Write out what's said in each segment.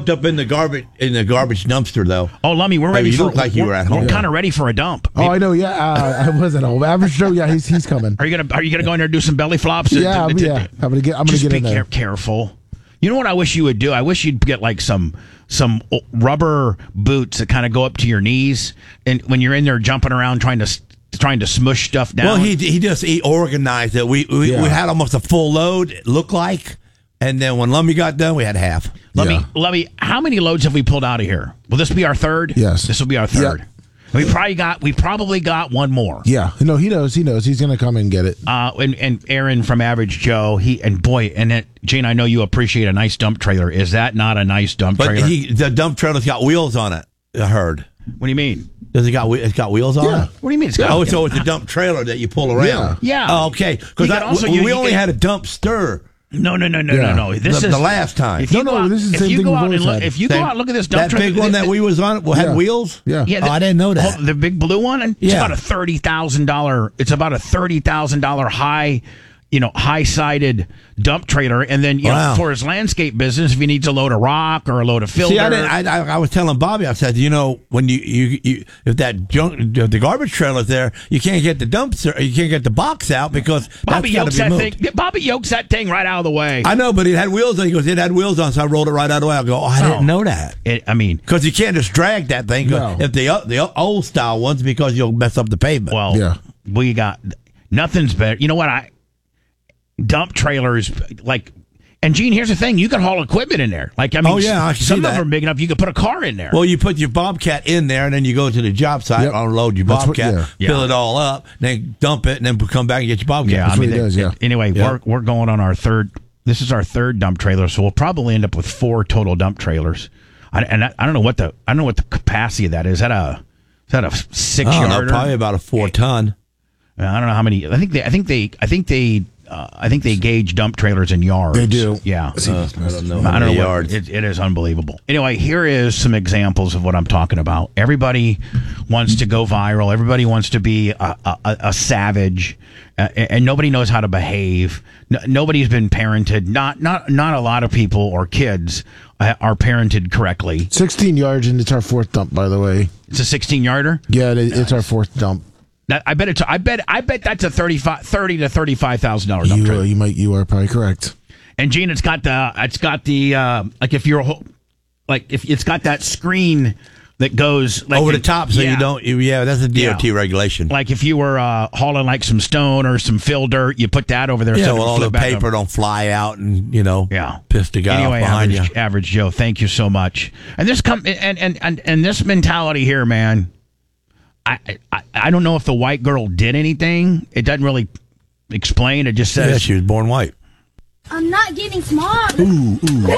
jumped up in the garbage dumpster though. Oh, Lummy, we're ready. You look like you were at home. We're kind of ready for a dump. Oh, I know. Yeah, I wasn't home. Average Joe. Yeah, he's coming. Are you gonna go in there and do some belly flops? Yeah, yeah. I'm gonna get in there. Careful. You know what I wish you would do? I wish you'd get like some rubber boots that kind of go up to your knees, and when you're in there jumping around trying to smush stuff down. Well, he organized it. We had almost a full load. It looked like, and then when Lummy got done, we had half. Lummy, how many loads have we pulled out of here? Will this be our third? Yes, this will be our third. Yep. We probably got one more. Yeah, no, he knows. He's gonna come and get it. And Aaron from Average Joe, Jane, I know you appreciate a nice dump trailer. Is that not a nice dump trailer? But the dump trailer's got wheels on it. I heard. What do you mean? Does it's got wheels on it? What do you mean? So it's a dump trailer that you pull around. Yeah. Oh, okay. Because we only had a dumpster. No. This is the last time. This is the same thing we've always had. If you go out and look at this dump trailer, that big one that we was on had wheels. Yeah. Oh, I didn't know that. The big blue one. It's about a $30,000. It's about a $30,000 high-sided dump trailer, and then for his landscape business, if he needs a load of rock or a load of filter. See, I was telling Bobby, I said, when you if the garbage trailer's there, you can't get the dumpster, you can't get the box out because Bobby that's got to be moved. Bobby yokes that thing right out of the way. I know, but it had wheels on. He goes, it had wheels on, so I rolled it right out of the way. I go, I didn't know that. Because you can't just drag that thing. No. If the old style ones, because you'll mess up the pavement. Well, we got nothing's better. You know what? Dump trailers, and Gene, here's the thing: you can haul equipment in there. I can some of them are big enough you could put a car in there. Well, you put your Bobcat in there, and then you go to the job site, unload your Bobcat, fill it all up, then dump it, and then come back and get your Bobcat. Yeah, that's what he does. Anyway, we're going on our third. This is our third dump trailer, so we'll probably end up with 4 total dump trailers. I don't know what the capacity of that is. Is that a 6-yarder? Probably about a 4-ton. I don't know how many. I think they gauge dump trailers in yards. They do. Yeah. I don't know. I don't know yards. it is unbelievable. Anyway, here is some examples of what I'm talking about. Everybody wants to go viral. Everybody wants to be a savage, and nobody knows how to behave. Nobody's been parented. Not a lot of people or kids are parented correctly. 16 yards, and it's our 4th dump, by the way. It's a 16-yarder? Yeah, it's our 4th dump. I bet that's a $30,000 to $35,000 dump trailer. You are probably correct. And Gene, it's got the if it's got that screen that goes over the top, so you don't. Yeah, that's a DOT regulation. Like if you were hauling some stone or some fill dirt, you put that over there. Yeah, so all the paper don't fly out and piss the guy off behind you. Average Joe, thank you so much. And this and this mentality here, man. I don't know if the white girl did anything. It doesn't really explain. It just says she was born white. I'm not getting smart. Ooh.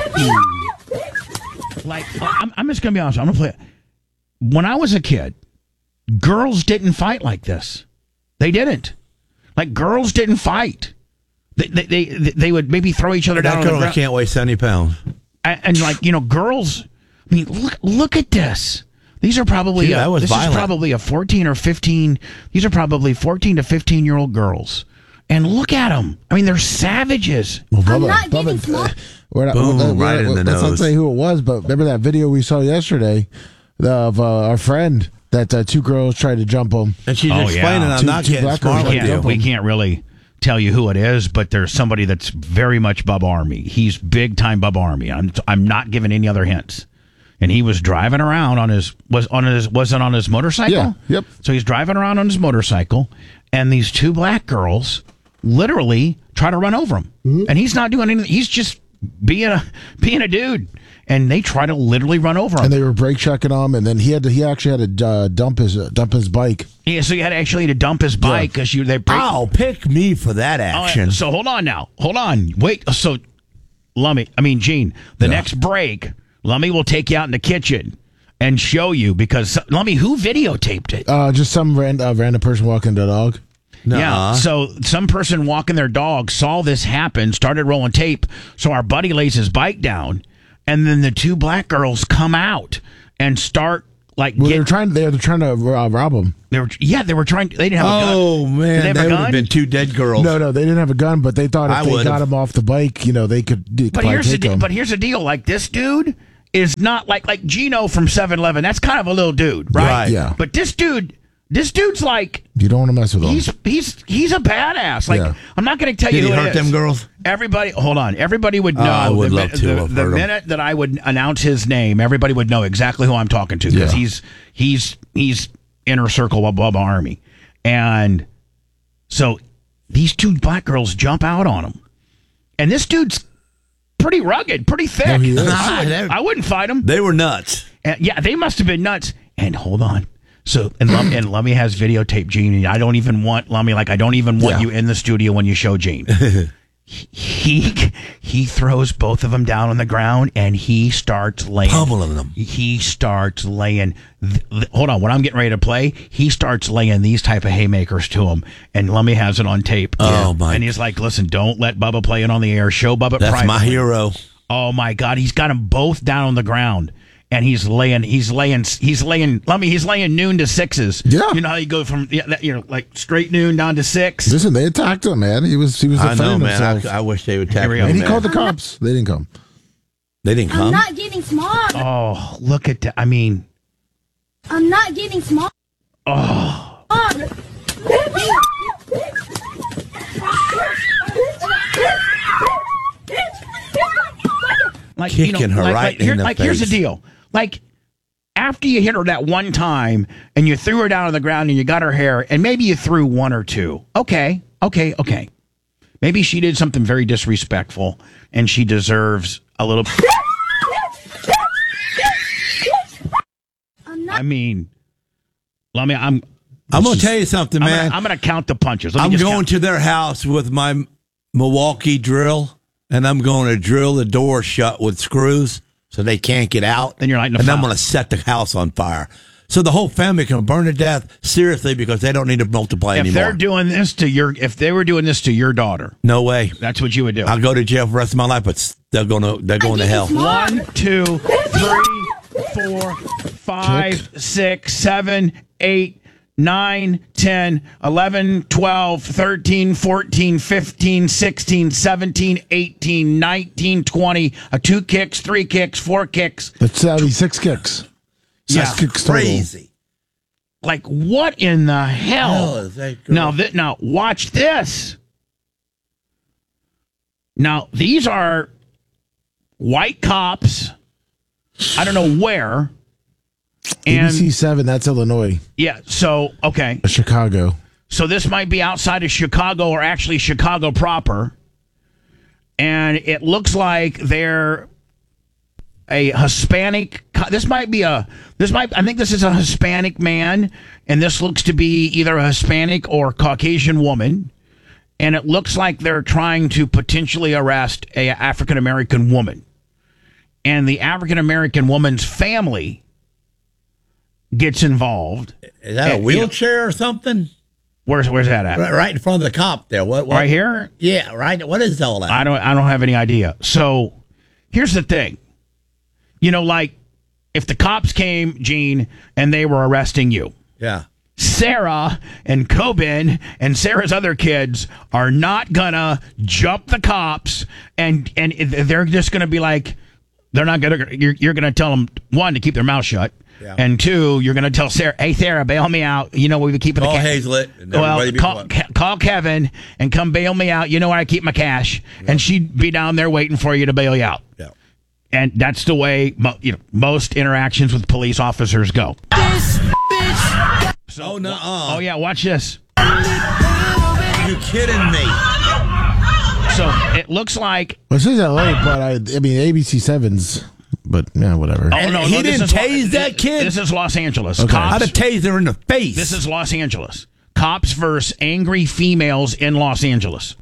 I'm just gonna be honest. I'm gonna play it. When I was a kid, girls didn't fight like this. They didn't. Girls didn't fight. They would maybe throw each other down. That girl can't weigh 70 pounds. And girls. I mean, look at this. These are probably is probably a 14 or 15. These are probably 14 to 15-year-old girls, and look at them. I mean, they're savages. Well, I'm not getting smart. Boom! Right in the nose. Let's not say who it was, but remember that video we saw yesterday of our friend that 2 girls tried to jump him, and she's explaining, "I'm not getting smart with you." We can't really tell you who it is, but there's somebody that's very much Bubba Army. He's big time Bubba Army. I'm not giving any other hints. And he was driving around wasn't on his motorcycle? Yeah, yep. So he's driving around on his motorcycle, and these 2 black girls literally try to run over him. Mm-hmm. And he's not doing anything. He's just being a dude. And they try to literally run over him. And they were brake checking him, and then he actually had to dump his bike. Yeah, so you had to dump his bike because Ow, pick me for that action. So hold on now. Hold on. Wait. So Gene, the next break, Lummy will take you out in the kitchen and show you, because Lummy, who videotaped it? Just some random person walking the dog. Nuh-uh. Yeah, so some person walking their dog saw this happen, started rolling tape, so our buddy lays his bike down, and then the 2 black girls come out and start they're trying to rob him. They were trying. They didn't have a gun. Oh man, did they would have have been 2 dead girls. No, they didn't have a gun, but they thought if they got him off the bike, they could. But here's the deal. Like this dude is not like Gino from 7-Eleven. That's kind of a little dude, right? Right. Yeah. But this dude's like, You don't want to mess with him. he's a badass. Like, Yeah. I'm not going to tell Did you he who hurt it is. them girls? Everybody, hold on. Everybody would know. I would love to have The heard him. minute that I would announce his name, everybody would know exactly who I'm talking to because Yeah. he's inner circle of Bubba Army, and so these two black girls jump out on him, and this dude's pretty rugged, pretty thick. No, he is. I wouldn't fight him. They were nuts. And, yeah, they must have been nuts. And hold on. So and Lummy has videotape Gene. I don't even want Lummy. Like I don't even want you in the studio when you show Gene. He throws both of them down on the ground and he starts laying, Pummeling them. He starts laying. Hold on, what I'm getting ready to play, he starts laying these type of haymakers to him, and Lummy has it on tape. Oh, my. And he's like, "Listen, don't let Bubba play it on the air. Show Bubba That's privately." my hero. Oh my God, he's got them both down on the ground. And he's laying noon to sixes. Yeah. You know how you go from like straight noon down to 6. Listen, they attacked him, man. He was I defending know, man. himself. I wish they would tap Here we him. go. And he man. called the cops. They didn't come. They didn't I'm come. not getting small. Oh, look at that. I mean, I'm not getting small. oh, like Kicking her right in the here's the face. deal. Like after you hit her that one time and you threw her down on the ground and you got her hair and maybe you threw one or two. Okay. Maybe she did something very disrespectful and she deserves a little. I mean, I'm gonna tell you something, man. I'm gonna count the punches. Let me I'm just going count. to their house with my Milwaukee drill, and I'm going to drill the door shut with screws so they can't get out. Then you're lighting a and I'm fire. going to set the house on fire. So the whole family can burn to death, seriously, because they don't need to multiply If anymore. they're doing this to if they were doing this to your daughter, No way. that's what you would do. I'll go to jail for the rest of my life, but they're going to hell. 1, 2, 3, 4, 5, 6, 7, 8, 9, 10, 11, 12, 13, 14, 15, 16, 17, 18, 19, 20, 2 kicks, 3 kicks, 4 kicks. That's 6 kicks. Yeah, 6 kicks total. Crazy. Like, what in the hell? Hell is that girl? Now, watch this. Now, these are white cops. I don't know where. And ABC 7, that's Illinois. yeah, so okay. Chicago. So this might be outside of Chicago or actually Chicago proper. And it looks like they're a Hispanic. I think this is a Hispanic man. And this looks to be either a Hispanic or Caucasian woman. And it looks like they're trying to potentially arrest a African American woman. And the African American woman's family gets involved. Is that a wheelchair or something? Where's that at? Right in front of the cop there. What? Right here? Yeah, right. What is all that? I don't have any idea. So here's the thing. Like if the cops came, Gene, and they were arresting you, Yeah. Sarah and Coben and Sarah's other kids are not gonna jump the cops and they're just gonna be like, they're not gonna, you're gonna tell them, 1, to keep their mouth shut. Yeah. And 2, you're going to tell Sarah, "Hey, Sarah, bail me out. You know where we keep the Call cash." Hazlett. And Well, everybody be quiet. call Kevin and come bail me out. You know where I keep my cash. Yep. And she'd be down there waiting for you to bail you out. Yeah. And that's the way most interactions with police officers go. Oh, no. Oh, yeah, watch this. You kidding me? So it looks like... Well, this is LA, but I mean, ABC 7's, but yeah, whatever. Oh, no, he this didn't is tase that kid? This is Los Angeles. Okay. I'd have tased her in the face. This is Los Angeles. Cops versus angry females in Los Angeles.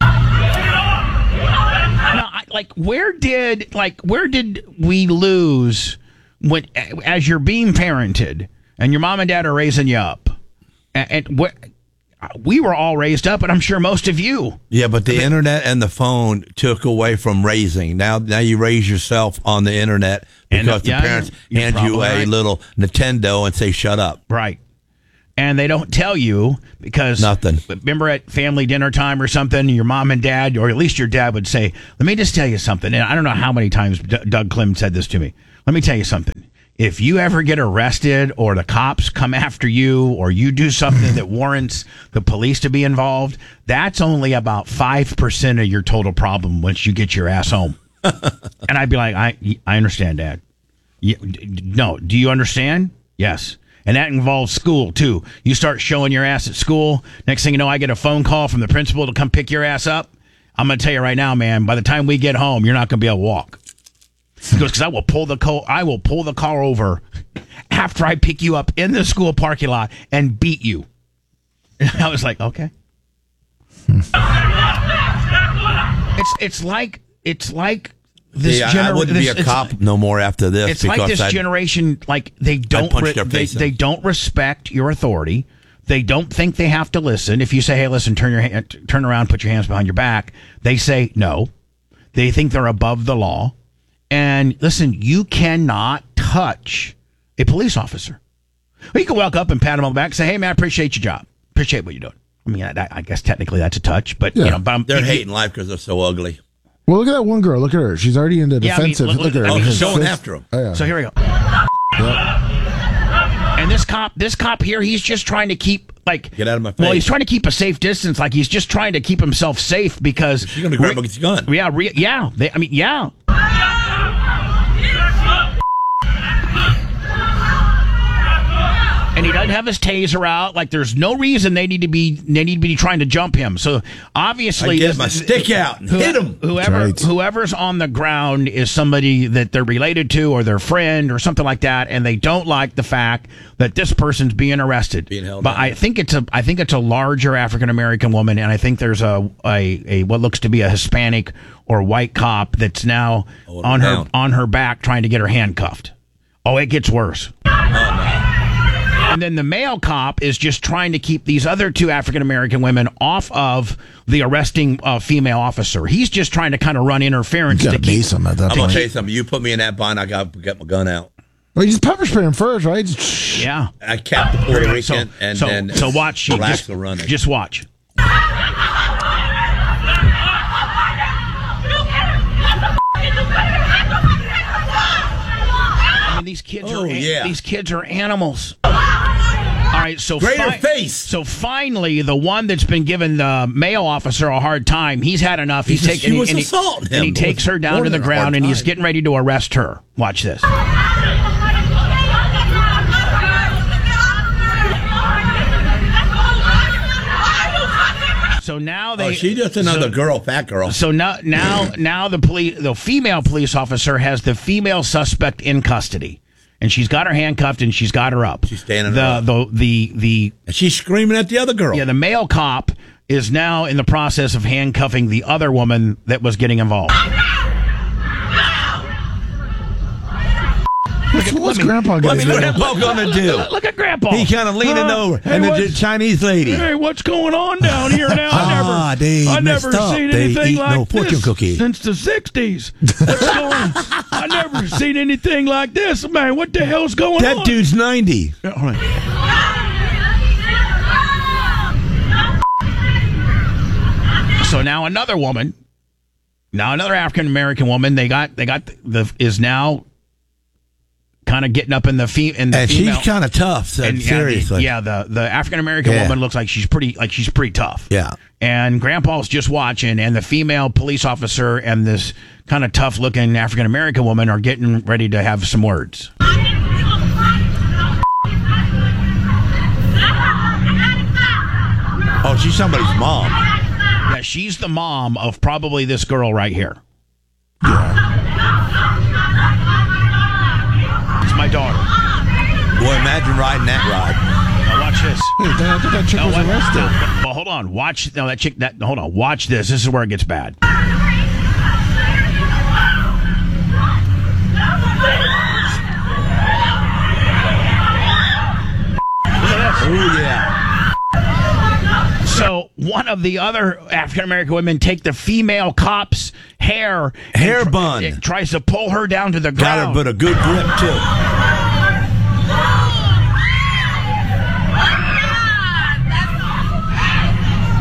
Now, where did we lose when, as you're being parented and your mom and dad are raising you up, and we were all raised up, and I'm sure most of you. Yeah, but the internet and the phone took away from raising. Now you raise yourself on the internet because the parents you're hand you probably a right. little Nintendo and say, "Shut up." Right. And they don't tell you because Nothing. Remember at family dinner time or something, your mom and dad, or at least your dad would say, "Let me just tell you something." And I don't know how many times Doug Clem said this to me. Let me tell you something. If you ever get arrested or the cops come after you or you do something that warrants the police to be involved, that's only about 5% of your total problem once you get your ass home. And I'd be like, I understand, Dad. No, do you understand? Yes. And that involves school, too. You start showing your ass at school. Next thing you know, I get a phone call from the principal to come pick your ass up. I'm going to tell you right now, man, by the time we get home, you're not going to be able to walk. He goes, because I will pull the car over after I pick you up in the school parking lot and beat you. And I was like, okay. It's like this. I wouldn't be a cop no more after this. It's like this generation, like they don't respect your authority. They don't think they have to listen. If you say, "Hey, listen, turn around, put your hands behind your back," they say no. They think they're above the law. And listen, you cannot touch a police officer. Well, you can walk up and pat him on the back and say, "Hey, man, I appreciate your job. Appreciate what you're doing." I mean, I guess technically that's a touch, but but they're hating life because they're so ugly. Well, look at that one girl. Look at her. She's already into defensive. Look at her. She's going after him. Oh, yeah. So here we go. Yep. And this cop here, he's just trying to keep get out of my face. Well, he's trying to keep a safe distance. Like he's just trying to keep himself safe because she's going to grab him with his gun. Yeah. And he doesn't have his taser out. Like there's no reason they need to be trying to jump him. So obviously, I get my stick out and hit him. Whoever's on the ground is somebody that they're related to or their friend or something like that, and they don't like the fact that this person's being arrested. Being held but down. I think it's a larger African American woman, and I think there's a what looks to be a Hispanic or white cop that's now on her back trying to get her handcuffed. Oh, it gets worse. And then the male cop is just trying to keep these other two African-American women off of the arresting female officer. He's just trying to kind of run interference. You got to base him at that I'm point. going to tell you something. You put me in that bind, I got to get my gun out. Well, you just pepper spray him first, right? Yeah. I capped the Puerto Rican and then so watch. Blacks are running. Just watch. I mean, these kids are animals. All right, so face. So finally, the one that's been giving the male officer a hard time, he's had enough. He takes her down to the ground, and he's getting ready to arrest her. Watch this. So now she's just another girl, fat girl. So now the female police officer has the female suspect in custody. And she's got her handcuffed and she's got her up. She's standing up. And she's screaming at the other girl. Yeah, the male cop is now in the process of handcuffing the other woman that was getting involved. What's Grandpa going to do? What's Grandpa going to do? Look at Grandpa. He kind of leaning over. Hey, and the Chinese lady. Hey, what's going on down here now? I never seen anything like this cookie. since the 60s. What's going on? I never seen anything like this. Man, what the hell's going on? That dude's 90. All right. So now another African-American woman, is now kind of getting up in the female. And she's kind of tough. So seriously, the African American woman looks like she's pretty tough. Yeah, and Grandpa's just watching, and the female police officer and this kind of tough looking African American woman are getting ready to have some words. Oh, she's somebody's mom. Yeah, she's the mom of probably this girl right here. Yeah. My daughter. Boy, imagine riding that ride. Now watch this. I thought that chick was arrested. But hold on. Watch. No, that chick. Hold on. Watch this. This is where it gets bad. Oh yeah. So one of the other African American women take the female cop's hair bun. It tries to pull her down to the ground. Got her, but a good grip too.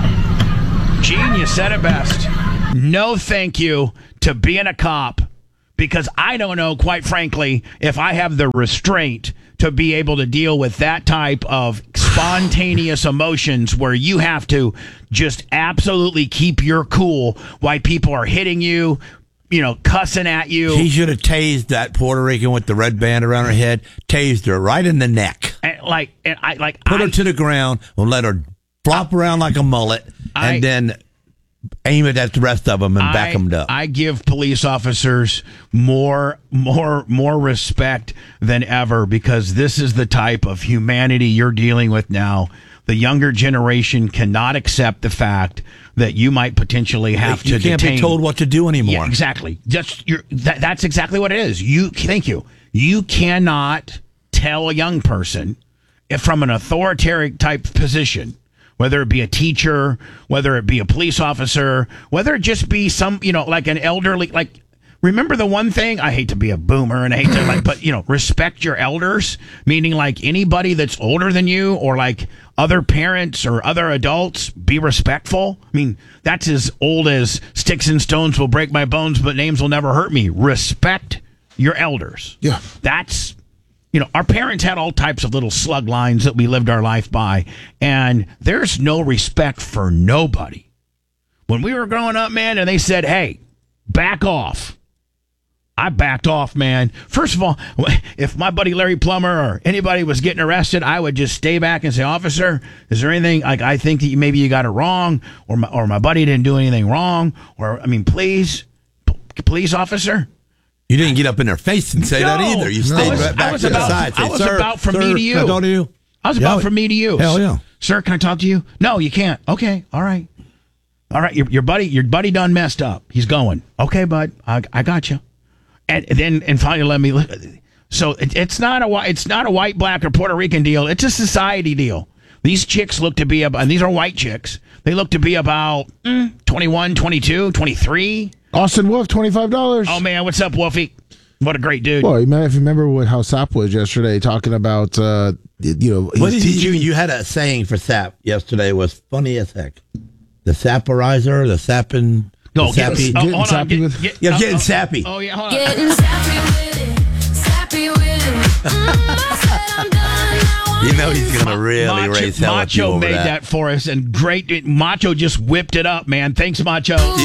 Gene, you said it best. No thank you to being a cop because I don't know, quite frankly, if I have the restraint to be able to deal with that type of spontaneous emotions where you have to just absolutely keep your cool while people are hitting you, cussing at you. He should have tased that Puerto Rican with the red band around her head, tased her right in the neck. Put her to the ground and let her flop around like a mullet, and then aim it at the rest of them and back them up. I give police officers more respect than ever, because this is the type of humanity you're dealing with now. The younger generation cannot accept the fact that you might potentially have to detain. You can't be told what to do anymore. Yeah, exactly. That's exactly what it is. Thank you. You cannot tell a young person from an authoritarian type position, whether it be a teacher, whether it be a police officer, whether it just be some, like an elderly, remember the one thing, I hate to be a boomer and I hate to but respect your elders, meaning like anybody that's older than you or like other parents or other adults, be respectful. I mean, that's as old as sticks and stones will break my bones, but names will never hurt me. Respect your elders. Yeah. That's, our parents had all types of little slug lines that we lived our life by, and there's no respect for nobody. When we were growing up, man, and they said, hey, back off, I backed off, man. First of all, if my buddy Larry Plummer or anybody was getting arrested, I would just stay back and say, officer, is there anything, like, I think that maybe you got it wrong, or my buddy didn't do anything wrong, or, please, officer. You didn't get up in their face and say that either. You stayed back to the side. Say, I was about from me to you. Can I talk to you? I was about from me to you. Hell yeah. Sir, can I talk to you? No, you can't. Okay, all right. All right, your buddy done messed up. He's going. Okay, bud, I got you. And finally let me. So it's not a white, black, or Puerto Rican deal. It's a society deal. These chicks look to be about, and these are white chicks. They look to be about 21, 22, 23. Austin Wolf, $25. Oh man, what's up, Wolfie? What a great dude. Well, if you remember how Sap was yesterday talking about, what did you had a saying for Sap yesterday was funny as heck. The Saporizer, the Sappin'. No, getting sappy. Oh yeah, hold on. Getting sappy with it, sappy with it. I said I'm done. Now I'm He's gonna really raise hell at you Macho over made that for us, and great. Macho just whipped it up, man. Thanks, Macho.